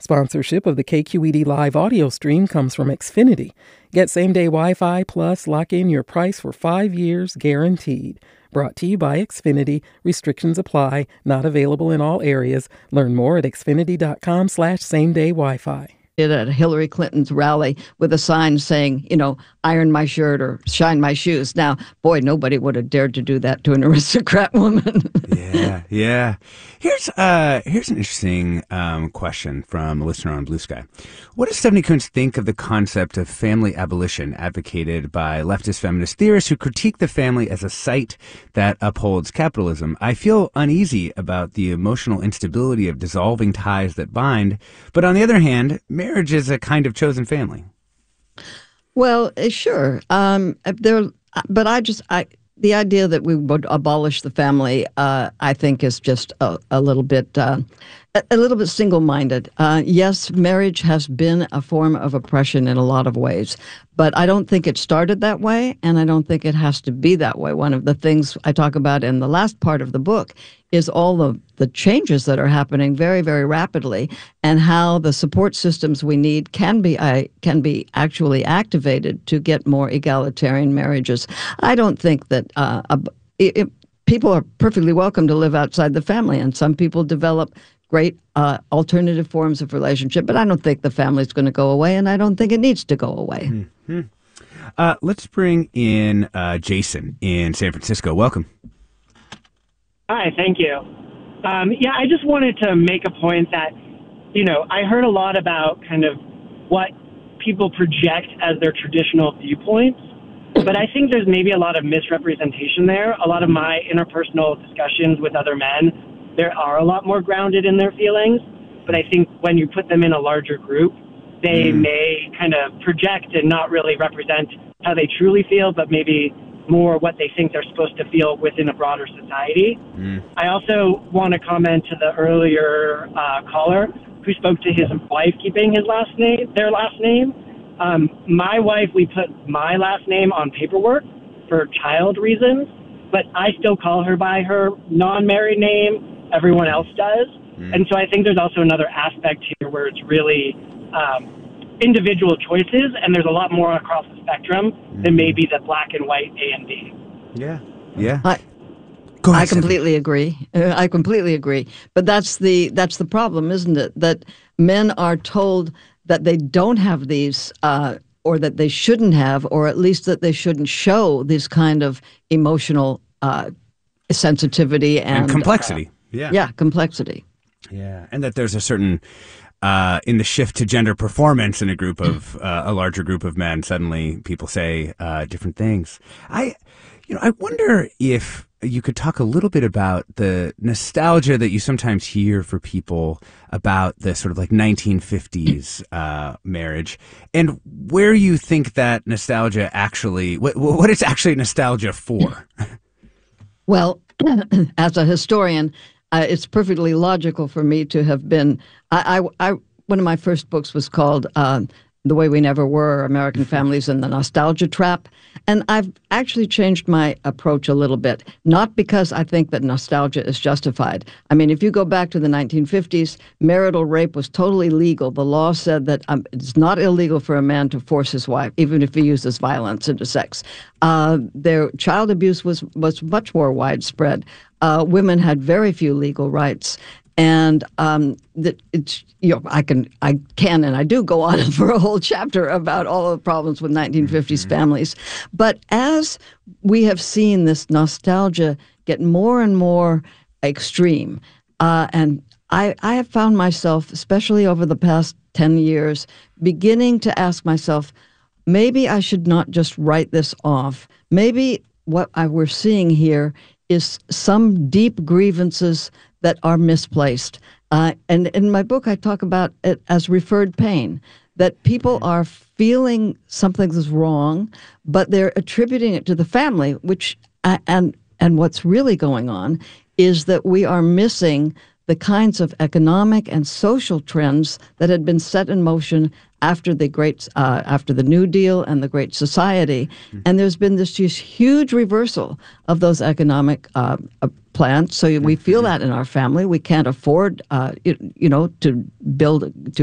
Sponsorship of the KQED Live audio stream comes from Xfinity. Get same-day Wi-Fi plus lock in your price for 5 years guaranteed. Brought to you by Xfinity. Restrictions apply. Not available in all areas. Learn more at xfinity.com/same-day Wi-Fi. At Hillary Clinton's rally with a sign saying, iron my shirt or shine my shoes. Now, boy, nobody would have dared to do that to an aristocrat woman. Yeah. Here's an interesting question from a listener on Blue Sky. What does Stephanie Coontz think of the concept of family abolition advocated by leftist feminist theorists who critique the family as a site that upholds capitalism? I feel uneasy about the emotional instability of dissolving ties that bind, but on the other hand, marriage is a kind of chosen family. Well, sure. The idea that we would abolish the family, I think, is just a little bit single-minded. Yes, marriage has been a form of oppression in a lot of ways, but I don't think it started that way, and I don't think it has to be that way. One of the things I talk about in the last part of the book is all the changes that are happening very, very rapidly, and how the support systems we need can be actually activated to get more egalitarian marriages. I don't think that people are perfectly welcome to live outside the family, and some people develop great alternative forms of relationship, but I don't think the family's going to go away, and I don't think it needs to go away. Mm-hmm. Let's bring in Jason in San Francisco. Welcome. Hi, thank you. I just wanted to make a point that, I heard a lot about kind of what people project as their traditional viewpoints, but I think there's maybe a lot of misrepresentation there. A lot of my interpersonal discussions with other men, there are a lot more grounded in their feelings, but I think when you put them in a larger group, they may kind of project and not really represent how they truly feel, but maybe more what they think they're supposed to feel within a broader society. I also want to comment to the earlier caller who spoke to his wife keeping their last name. My wife, we put my last name on paperwork for child reasons, but I still call her by her non-married name. Everyone else does. And so I think there's also another aspect here where it's really individual choices, and there's a lot more across the spectrum than maybe the black and white A and B. Yeah. Go ahead, I completely agree. I completely agree. But that's the problem, isn't it? That men are told that they don't have these, or that they shouldn't have, or at least that they shouldn't show this kind of emotional sensitivity and complexity. Complexity. Yeah, and that there's a certain in the shift to gender performance in a larger group of men, suddenly people say different things. I wonder if you could talk a little bit about the nostalgia that you sometimes hear for people about the sort of like 1950s marriage, and where you think that nostalgia actually, what it's actually nostalgia for. Well, as a historian, it's perfectly logical for me to have been. One of my first books was called The Way We Never Were: American Families and the Nostalgia Trap. And I've actually changed my approach a little bit, not because I think that nostalgia is justified. I mean, if you go back to the 1950s, marital rape was totally legal. The law said that it's not illegal for a man to force his wife, even if he uses violence into sex. Their child abuse was much more widespread. Women had very few legal rights. And I can and I do go on for a whole chapter about all of the problems with 1950s families. But as we have seen this nostalgia get more and more extreme, and I have found myself, especially over the past 10 years, beginning to ask myself, maybe I should not just write this off. Maybe what we're seeing here is some deep grievances that are misplaced. And in my book, I talk about it as referred pain, that people are feeling something is wrong, but they're attributing it to the family, which, and what's really going on is that we are missing the kinds of economic and social trends that had been set in motion after the New Deal and the Great Society. And there's been this just huge reversal of those economic plans. So we feel that in our family. We can't afford, to